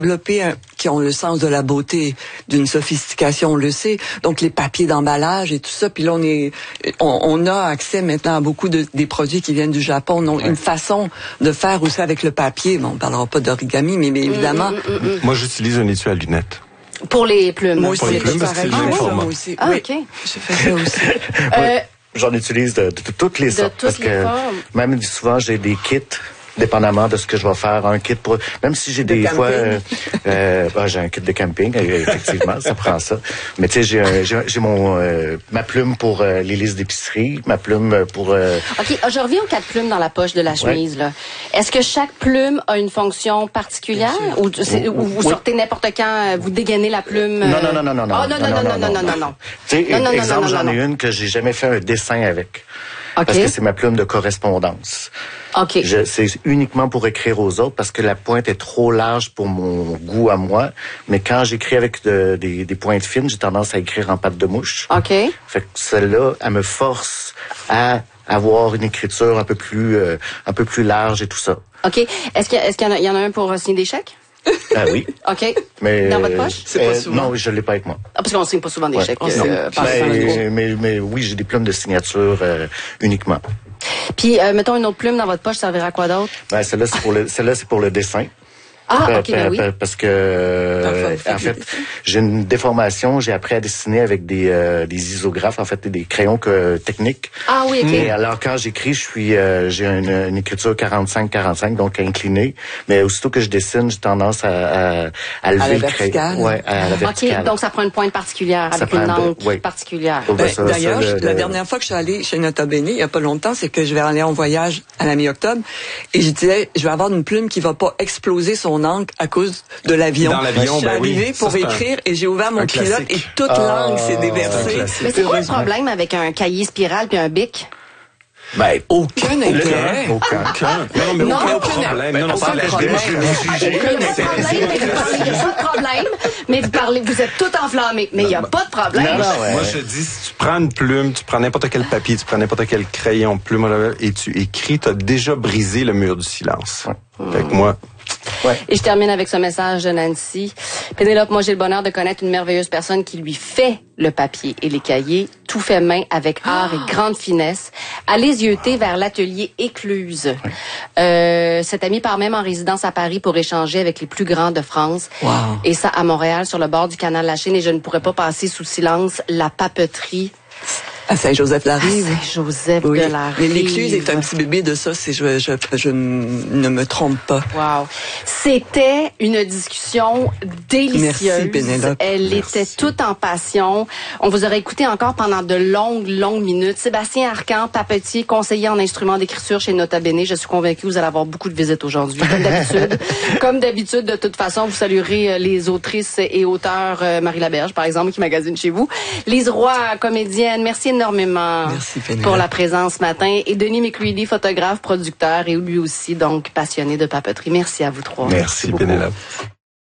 qui ont le sens de la beauté, d'une sophistication, on le sait. Donc les papiers d'emballage et tout ça. Puis là on a accès maintenant à beaucoup des produits qui viennent du Japon. Donc une façon de faire aussi avec le papier. Bon, on parlera pas d'origami, mais évidemment. Moi, j'utilise un étui à lunettes. Pour les plumes. Moi aussi, pour les plumes, parce que c'est le même format. Aussi. Ah, oui, ok. j'ai fait ça aussi. J'en utilise de toutes les sortes. toutes les formes. Même souvent, j'ai des kits. Dépendamment de ce que je vais faire, un kit pour... Même si j'ai des fois... j'ai un kit de camping, effectivement, ça prend ça. Mais tu sais, j'ai ma plume pour les listes d'épicerie, ma plume pour... OK, je reviens aux 4 plumes dans la poche de la chemise. Là. Est-ce que chaque plume a une fonction particulière? Ou vous sortez n'importe quand, vous dégainez la plume? Non. Oh, non. Tu sais, exemple, j'en ai une que j'ai jamais fait un dessin avec. OK. Parce que c'est ma plume de correspondance. OK. C'est uniquement pour écrire aux autres parce que la pointe est trop large pour mon goût à moi. Mais quand j'écris avec des pointes fines, j'ai tendance à écrire en patte de mouche. OK. Fait que celle-là, elle me force à avoir une écriture un peu plus large et tout ça. OK. Est-ce qu'il y en a un pour signer des chèques? Ah oui. OK. Mais dans votre poche? C'est pas souvent. Non, je l'ai pas avec moi. Ah, parce qu'on signe pas souvent des chèques. Mais oui, j'ai des plumes de signature uniquement. Puis, mettons une autre plume dans votre poche, ça servira à quoi d'autre? Ben, celle-là, c'est pour le dessin. Ah, OK, ben oui. Parce que, en fait, j'ai une déformation. J'ai appris à dessiner avec des isographes, en fait, des crayons techniques. Ah oui, OK. Et alors, quand j'écris, j'ai une écriture 45-45, donc inclinée. Mais aussitôt que je dessine, j'ai tendance à lever le crayon. Ouais, à la verticale. OK, donc ça prend une pointe particulière, avec une encre particulière. D'ailleurs, la dernière fois que je suis allée chez Nota Bene, il y a pas longtemps, c'est que je vais aller en voyage à la mi-octobre. Et je disais, je vais avoir une plume qui va pas exploser son encre à cause de l'avion. Dans l'avion, je suis arrivée pour écrire et j'ai ouvert mon pilote et toute l'encre s'est déversée. Mais c'est quoi le problème avec un cahier spiral puis un bic? Ben, aucun intérêt. Aucun. Non, mais aucun problème. Non, Aucun problème. Il n'y a pas de problème, mais vous êtes tout enflammés. Mais il n'y a pas de problème. Moi, je dis, si tu prends une plume, tu prends n'importe quel papier, tu prends n'importe quel crayon, plume, et tu écris, tu as déjà brisé le mur du silence. Fait que moi... Ouais. Et je termine avec ce message de Nancy. Pénélope, moi j'ai le bonheur de connaître une merveilleuse personne qui lui fait le papier et les cahiers, tout fait main avec art et grande finesse. Allez zioter vers l'atelier Écluse. Cette amie part même en résidence à Paris pour échanger avec les plus grands de France. Wow. Et ça à Montréal, sur le bord du canal La Chine. Et je ne pourrais pas passer sous silence la papeterie. À Saint-Joseph-la-Rive. Saint-Joseph oui. de la Mais Rive. l'Écluse est un petit bébé de ça, je ne me trompe pas. Wow. C'était une discussion délicieuse. Merci, Pénélope. Elle était toute en passion. On vous aurait écouté encore pendant de longues minutes. Sébastien Arcan, papetier, conseiller en instruments d'écriture chez Nota Bene. Je suis convaincue que vous allez avoir beaucoup de visites aujourd'hui, comme d'habitude. Comme d'habitude, de toute façon, vous saluerez les autrices et auteurs, Marie Laberge, par exemple, qui magasine chez vous. Lise Roy, comédienne, merci énormément. Merci, Pénélope. Pour la présence ce matin. Et Denis McCready, photographe, producteur et lui aussi, donc, passionné de papeterie. Merci à vous trois. Merci beaucoup. Pénélope.